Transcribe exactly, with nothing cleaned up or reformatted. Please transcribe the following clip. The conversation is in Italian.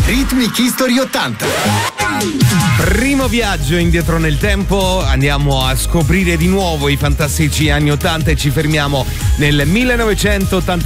Rhythmic History ottanta. Primo viaggio indietro nel tempo, andiamo a scoprire di nuovo i fantastici anni ottanta e ci fermiamo nel millenovecentottanta.